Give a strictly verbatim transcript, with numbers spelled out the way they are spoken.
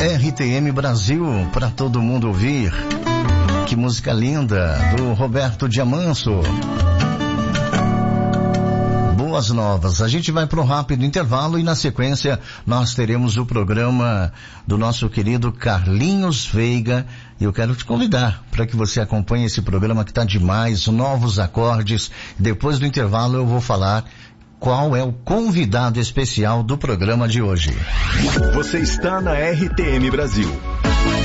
R T M Brasil, para todo mundo ouvir. Que música linda, do Roberto Diamanso. Boas novas. A gente vai para um rápido intervalo e na sequência nós teremos o programa do nosso querido Carlinhos Veiga. E eu quero te convidar para que você acompanhe esse programa que está demais, novos acordes. Depois do intervalo eu vou falar qual é o convidado especial do programa de hoje. Você está na R T M Brasil.